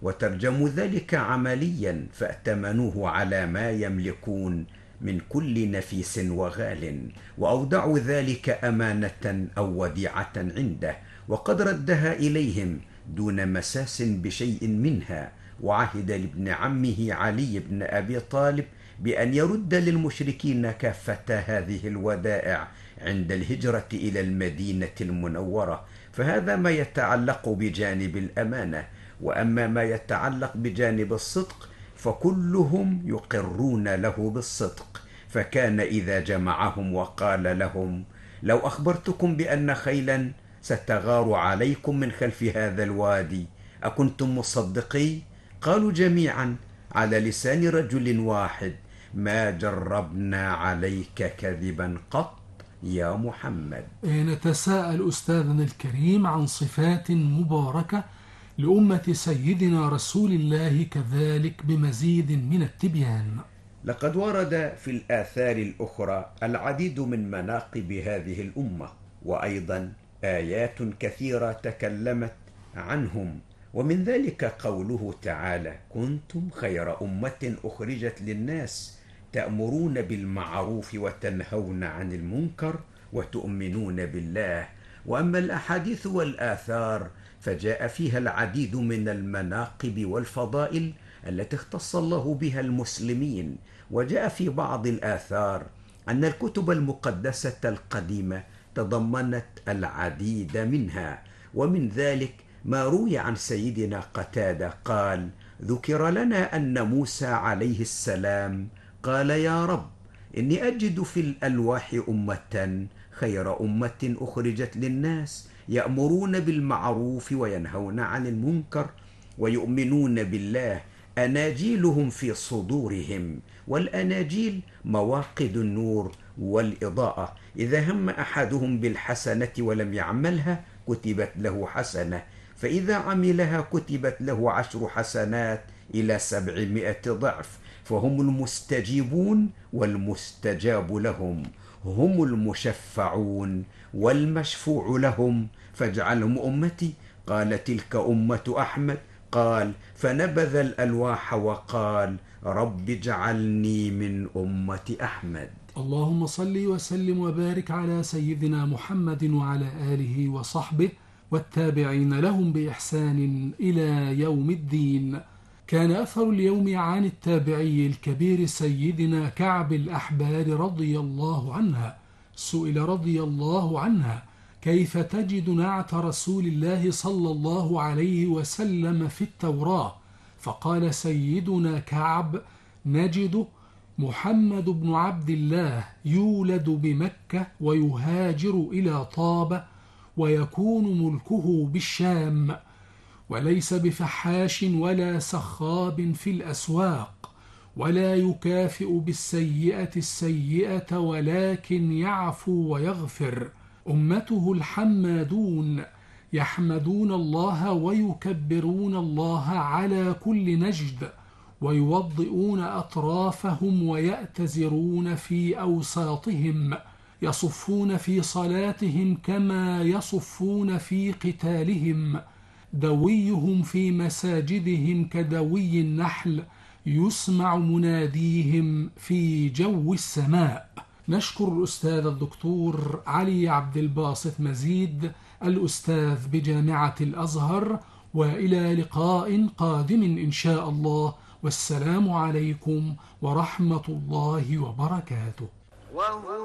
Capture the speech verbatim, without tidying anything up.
وترجموا ذلك عمليا فائتمنوه على ما يملكون من كل نفيس وغال، وأودعوا ذلك أمانة أو وديعة عنده، وقد ردها إليهم دون مساس بشيء منها، وعهد لابن عمه علي بن أبي طالب بأن يرد للمشركين كافة هذه الودائع عند الهجرة إلى المدينة المنورة. فهذا ما يتعلق بجانب الأمانة. وأما ما يتعلق بجانب الصدق فكلهم يقرون له بالصدق. فكان إذا جمعهم وقال لهم: لو أخبرتكم بأن خيلا ستغار عليكم من خلف هذا الوادي أكنتم مصدقي؟ قالوا جميعا على لسان رجل واحد: ما جربنا عليك كذبا قط يا محمد. نتساءل أستاذنا الكريم عن صفات مباركة لأمة سيدنا رسول الله كذلك بمزيد من التبيان. لقد ورد في الآثار الأخرى العديد من مناقب هذه الأمة، وأيضا آيات كثيرة تكلمت عنهم، ومن ذلك قوله تعالى: كنتم خير أمة أخرجت للناس تأمرون بالمعروف وتنهون عن المنكر وتؤمنون بالله. وأما الأحاديث والآثار فجاء فيها العديد من المناقب والفضائل التي اختص الله بها المسلمين. وجاء في بعض الآثار أن الكتب المقدسة القديمة تضمنت العديد منها، ومن ذلك ما روي عن سيدنا قتادة قال: ذكر لنا أن موسى عليه السلام قال: يا رب، إني أجد في الألواح أمة خير أمة أخرجت للناس يأمرون بالمعروف وينهون عن المنكر ويؤمنون بالله، أناجيلهم في صدورهم. والأناجيل مواقد النور والإضاءة، إذا هم أحدهم بالحسنة ولم يعملها كتبت له حسنة، فإذا عملها كتبت له عشر حسنات إلى سبعمائة ضعف. فهم المستجيبون والمستجاب لهم، هم المشفعون والمشفوع لهم، فاجعلهم أمتي. قال: تلك أمة أحمد. قال: فنبذ الألواح وقال: رب اجعلني من أمة أحمد. اللهم صل وسلم وبارك على سيدنا محمد وعلى آله وصحبه والتابعين لهم بإحسان إلى يوم الدين. كان أثر اليوم عن التابعي الكبير سيدنا كعب الأحبار رضي الله عنها. سئل رضي الله عنها: كيف تجد نعت رسول الله صلى الله عليه وسلم في التوراة؟ فقال سيدنا كعب: نجد محمد بن عبد الله يولد بمكة ويهاجر إلى طابة ويكون ملكه بالشام، وليس بفحاش ولا سخاب في الأسواق، ولا يكافئ بالسيئة السيئة ولكن يعفو ويغفر. أمته الحمادون يحمدون الله ويكبرون الله على كل نجد، ويوضئون أطرافهم ويأتزرون في أوساطهم، يصفون في صلاتهم كما يصفون في قتالهم، دويهم في مساجدهم كدوي النحل، يسمع مناديهم في جو السماء. نشكر الأستاذ الدكتور علي عبد الباسط مزيد الأستاذ بجامعة الأزهر، وإلى لقاء قادم إن شاء الله، والسلام عليكم ورحمة الله وبركاته.